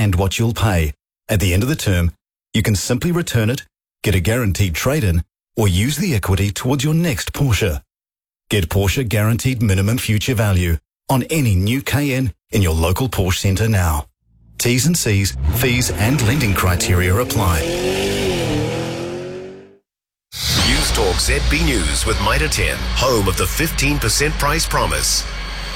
and what you'll pay. At the end of the term, you can simply return it, get a guaranteed trade-in, or use the equity towards your next Porsche. Get Porsche Guaranteed Minimum Future Value on any new Cayenne in your local Porsche centre now. T's and C's, fees and lending criteria apply. News Talk ZB News with Mitre 10, home of the 15% price promise.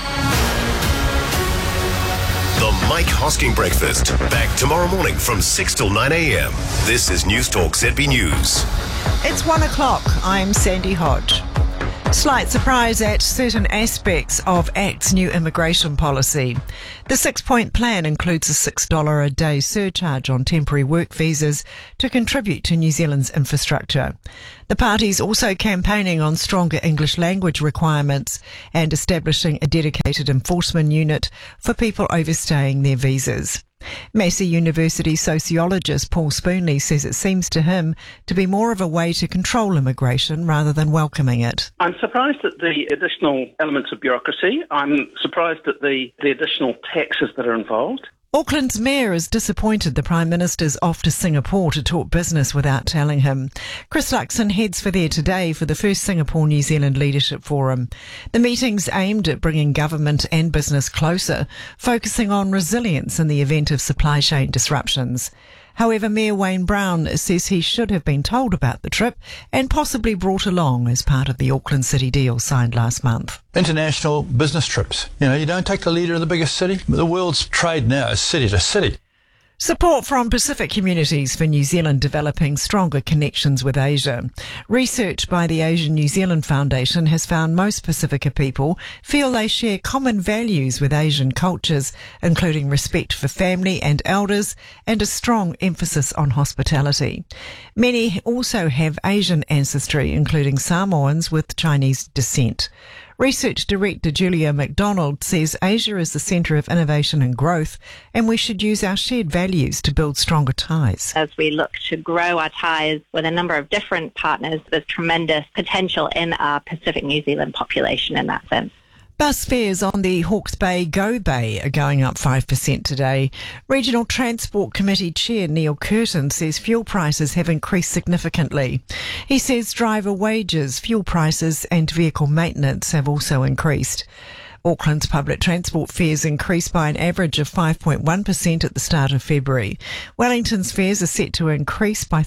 The Mike Hosking Breakfast. Back tomorrow morning from 6 till 9 a.m. This is News Talk ZB News. It's 1 o'clock. I'm Sandy Hodge. Slight surprise at certain aspects of ACT's new immigration policy. The 6-point plan includes a $6 a day surcharge on temporary work visas to contribute to New Zealand's infrastructure. The party's also campaigning on stronger English language requirements and establishing a dedicated enforcement unit for people overstaying their visas. Massey University sociologist Paul Spoonley says it seems to him to be more of a way to control immigration rather than welcoming it. I'm surprised at the additional elements of bureaucracy. I'm surprised at the additional taxes that are involved. Auckland's mayor is disappointed the Prime Minister's off to Singapore to talk business without telling him. Chris Luxon heads for there today for the first Singapore-New Zealand Leadership Forum. The meeting's aimed at bringing government and business closer, focusing on resilience in the event of supply chain disruptions. However, Mayor Wayne Brown says he should have been told about the trip and possibly brought along as part of the Auckland City deal signed last month. International business trips. You don't take the leader of the biggest city. The world's trade now is city to city. Support from Pacific communities for New Zealand developing stronger connections with Asia. Research by the Asian New Zealand Foundation has found most Pacifica people feel they share common values with Asian cultures, including respect for family and elders and a strong emphasis on hospitality. Many also have Asian ancestry, including Samoans with Chinese descent. Research Director Julia MacDonald says Asia is the centre of innovation and growth, and we should use our shared values to build stronger ties. As we look to grow our ties with a number of different partners, there's tremendous potential in our Pacific New Zealand population in that sense. Bus fares on the Hawke's Bay Go Bay are going up 5% today. Regional Transport Committee Chair Neil Curtin says fuel prices have increased significantly. He says driver wages, fuel prices and vehicle maintenance have also increased. Auckland's public transport fares increased by an average of 5.1% at the start of February. Wellington's fares are set to increase by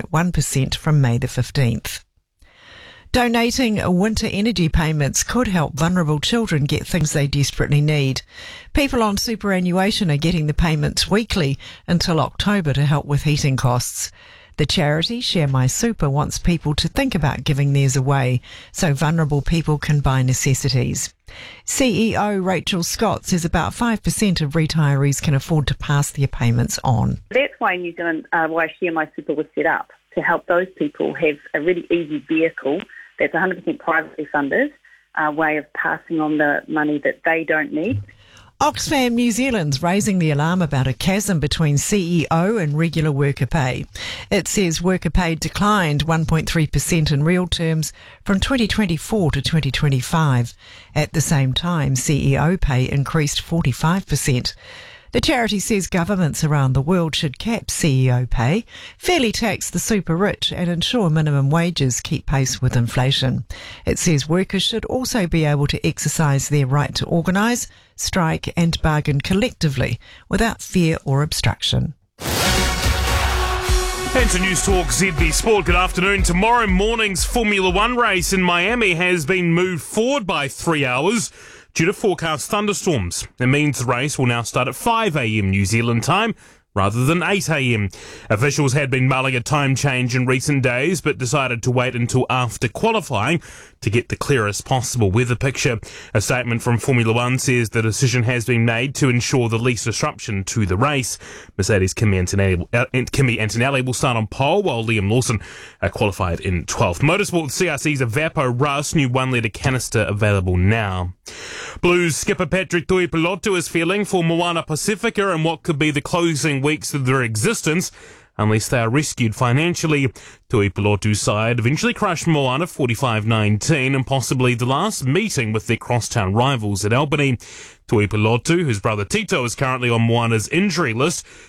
3.1% from May the 15th. Donating winter energy payments could help vulnerable children get things they desperately need. People on superannuation are getting the payments weekly until October to help with heating costs. The charity Share My Super wants people to think about giving theirs away so vulnerable people can buy necessities. CEO Rachel Scott says about 5% of retirees can afford to pass their payments on. That's why New Zealand, why Share My Super was set up, to help those people have a really easy vehicle that's 100% privately funded, way of passing on the money that they don't need. Oxfam New Zealand's raising the alarm about a chasm between CEO and regular worker pay. It says worker pay declined 1.3% in real terms from 2024 to 2025. At the same time, CEO pay increased 45%. The charity says governments around the world should cap CEO pay, fairly tax the super rich and ensure minimum wages keep pace with inflation. It says workers should also be able to exercise their right to organise, strike and bargain collectively without fear or obstruction. And to News Talk ZB Sport, good afternoon. Tomorrow morning's Formula One race in Miami has been moved forward by 3 hours due to forecast thunderstorms. It means the race will now start at 5 a.m. New Zealand time rather than 8 a.m. Officials had been mulling a time change in recent days, but decided to wait until after qualifying to get the clearest possible weather picture. A statement from Formula One says the decision has been made to ensure the least disruption to the race. Mercedes' Kimi Antonelli will start on pole, while Liam Lawson qualified in 12th. Motorsport CRC's Evapo Rust, new 1-litre canister available now. Blues skipper Patrick Tuipulotu is feeling for Moana Pacifica and what could be the closing weeks of their existence unless they are rescued financially. Tuipulotu's side eventually crushed Moana 45-19 and possibly the last meeting with their crosstown rivals at Albany. Tuipulotu, whose brother Tito is currently on Moana's injury list,